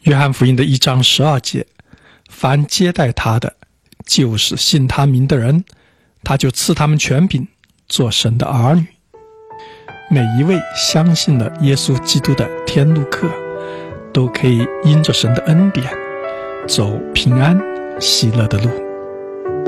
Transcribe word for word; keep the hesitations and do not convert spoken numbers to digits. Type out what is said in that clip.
约翰福音的一章十二节，凡接待他的，就是信他名的人，他就赐他们权柄，做神的儿女。每一位相信了耶稣基督的天路客，都可以因着神的恩典，走平安喜乐的路。